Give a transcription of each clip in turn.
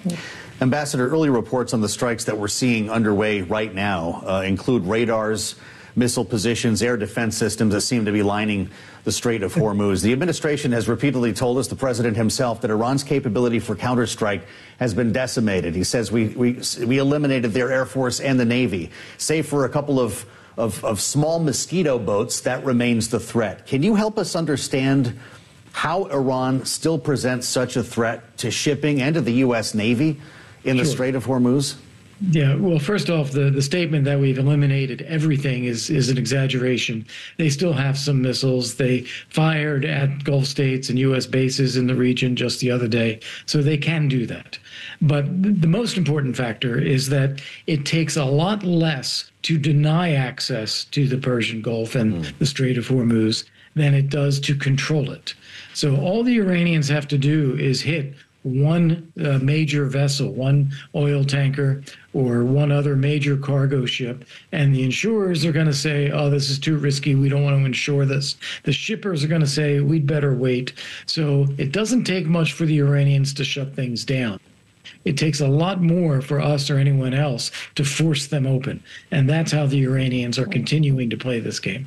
Ambassador, early reports on the strikes that we're seeing underway right now include radars, missile positions, air defense systems that seem to be lining the Strait of Hormuz. The administration has repeatedly told us, the president himself, that Iran's capability for counterstrike has been decimated. He says we eliminated their Air Force and the Navy. Save for a couple of small Mosquito boats, that remains the threat. Can you help us understand how Iran still presents such a threat to shipping and to the U.S. Navy in the Strait of Hormuz? Yeah, well, first off, the statement that we've eliminated everything is an exaggeration. They still have some missiles. They fired at Gulf states and U.S. bases in the region just the other day, so they can do that. But the most important factor is that it takes a lot less to deny access to the Persian Gulf and the Strait of Hormuz than it does to control it. So all the Iranians have to do is hit one major vessel, one oil tanker, or one other major cargo ship, and the insurers are going to say, oh, this is too risky, we don't want to insure this. The shippers are going to say, we'd better wait. So it doesn't take much for the Iranians to shut things down. It takes a lot more for us or anyone else to force them open. And that's how the Iranians are continuing to play this game.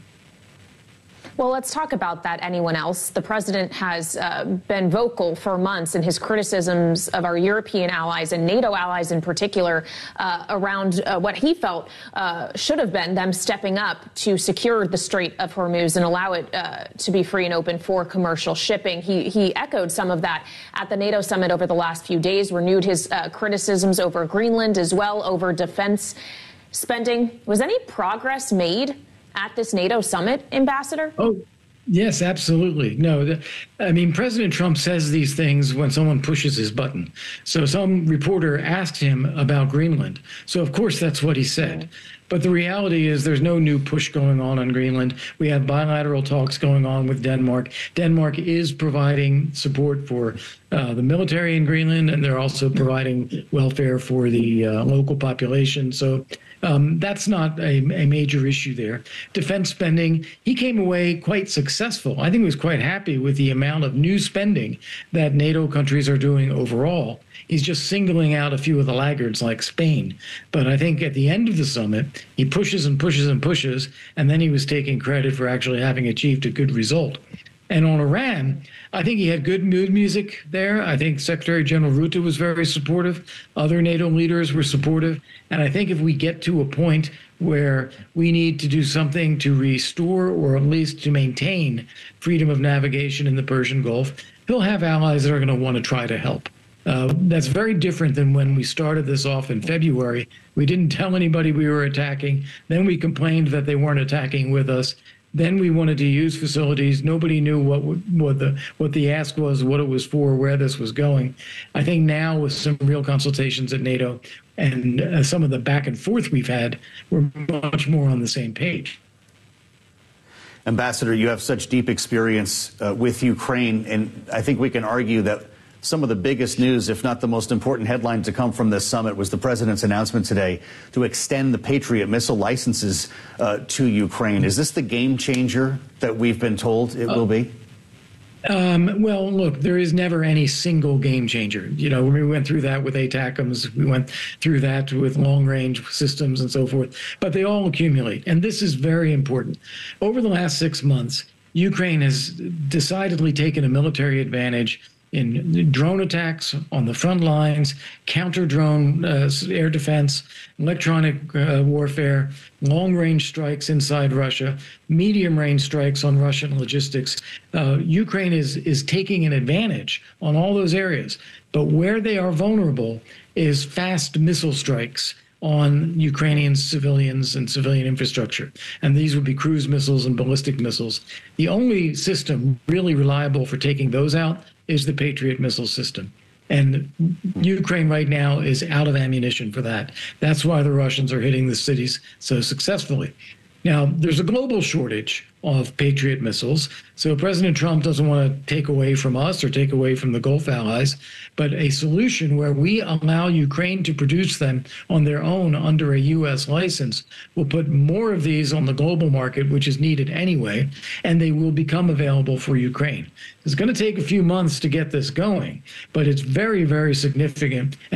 Well, let's talk about that anyone else. The president has been vocal for months in his criticisms of our European allies and NATO allies in particular around what he felt should have been them stepping up to secure the Strait of Hormuz and allow it to be free and open for commercial shipping. He echoed some of that at the NATO summit over the last few days, renewed his criticisms over Greenland as well, over defense spending. Was any progress made at this NATO summit, Ambassador? Oh, yes, absolutely. No, I mean, President Trump says these things when someone pushes his button. So some reporter asked him about Greenland. So, of course, that's what he said. But the reality is there's no new push going on Greenland. We have bilateral talks going on with Denmark. Denmark is providing support for the military in Greenland, and they're also providing welfare for the local population. So that's not a major issue there. Defense spending, he came away quite successful. I think he was quite happy with the amount of new spending that NATO countries are doing overall. He's just singling out a few of the laggards like Spain. But I think at the end of the summit, he pushes and pushes and pushes, and then he was taking credit for actually having achieved a good result. And on Iran, I think he had good mood music there. I think Secretary General Rutte was very supportive. Other NATO leaders were supportive. And I think if we get to a point where we need to do something to restore or at least to maintain freedom of navigation in the Persian Gulf, he'll have allies that are going to want to try to help. That's very different than when we started this off in February. We didn't tell anybody we were attacking. Then we complained that they weren't attacking with us. Then we wanted to use facilities. Nobody knew what the ask was, what it was for, where this was going. I think now with some real consultations at NATO and some of the back and forth we've had, we're much more on the same page. Ambassador, you have such deep experience with Ukraine, and I think we can argue that some of the biggest news, if not the most important headline to come from this summit, was the president's announcement today to extend the Patriot missile licenses to Ukraine. Is this the game changer that we've been told it will be? Well, look, there is never any single game changer. You know, we went through that with ATACMS, we went through that with long-range systems and so forth, but they all accumulate. And this is very important. Over the last 6 months, Ukraine has decidedly taken a military advantage in drone attacks on the front lines, counter-drone air defense, electronic warfare, long-range strikes inside Russia, medium-range strikes on Russian logistics. Ukraine is taking an advantage on all those areas. But where they are vulnerable is fast missile strikes on Ukrainian civilians and civilian infrastructure. And these would be cruise missiles and ballistic missiles. The only system really reliable for taking those out is the Patriot missile system. And Ukraine right now is out of ammunition for that. That's why the Russians are hitting the cities so successfully. Now, there's a global shortage of Patriot missiles, so President Trump doesn't want to take away from us or take away from the Gulf allies, but a solution where we allow Ukraine to produce them on their own under a U.S. license will put more of these on the global market, which is needed anyway, and they will become available for Ukraine. It's going to take a few months to get this going, but it's very, very significant.